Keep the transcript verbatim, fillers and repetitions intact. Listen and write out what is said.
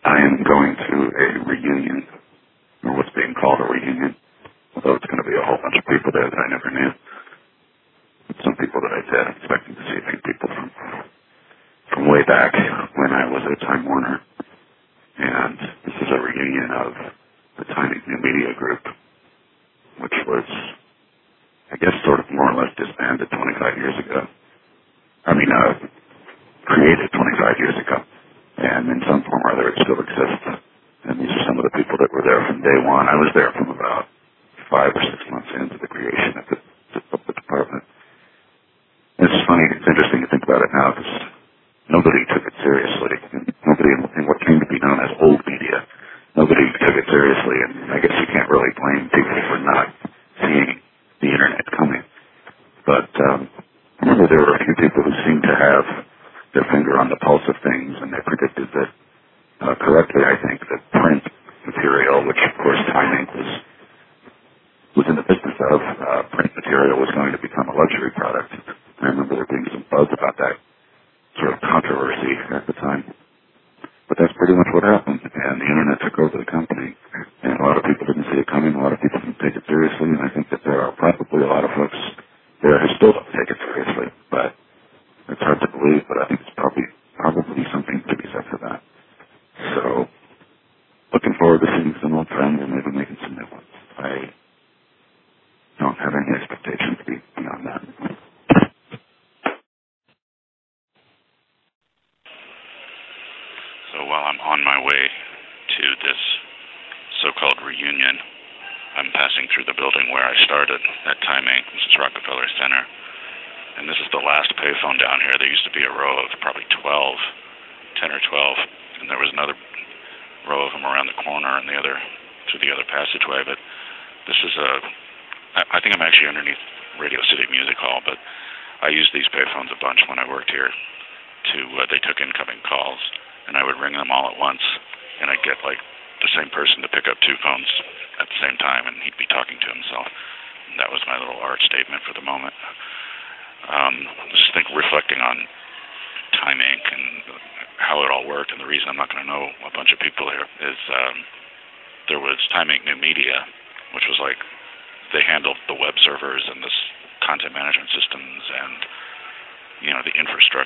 I am going to a reunion, or what's being called a reunion, although it's going to be a whole bunch of people there that I never knew. Some people that I did, I'm expecting to see a few people from, from way back when I was at Time Warner. And this is a reunion of the Timing New Media Group, which was, I guess, sort of more or less disbanded twenty-five years ago. I mean, uh, created twenty-five years ago. And in some form or other, it still exists. And these are some of the people that were there from day one. I was there from about five or six months into the creation of the, of the department. And it's funny, it's interesting to think about it now, because nobody took it seriously. Nobody in what came to be known as old media, nobody took it seriously. And I guess you can't really blame people for not seeing the internet coming. But um, I remember there were a few people who seemed to have their finger on the pulse of things, and they predicted that, uh, correctly, I think, that print material, which of course Timing was was in the business of, uh, print material was going to become a luxury product. I remember there being some buzz about that sort of controversy at the time. But that's pretty much what happened, and the internet took over the company, and a lot of people didn't see it coming, a lot of people didn't take it seriously, and I think that there are probably a lot of folks there who still don't take it seriously, but it's hard to believe, but I think it's probably probably something to be said for that. So, looking forward to seeing some old friends and maybe making some new ones. I don't have any expectations beyond that. So while I'm on my way to this so-called reunion, I'm passing through the building where I started at Timing. This is Rockefeller Center. And this is the last payphone down here. There used to be a row of probably twelve, ten or twelve, and there was another row of them around the corner and the other through the other passageway. But this is a, I think I'm actually underneath Radio City Music Hall, but I used these payphones a bunch when I worked here. To uh, they took incoming calls, and I would ring them all at once, and I'd get like the same person to pick up two phones at the same time, and he'd be talking to himself. And that was my little art statement for the moment. Um, just think reflecting on Time Incorporated and how it all worked, and the reason I'm not going to know a bunch of people here is um, there was Time Incorporated New Media, which was like they handled the web servers and the content management systems and you know the infrastructure.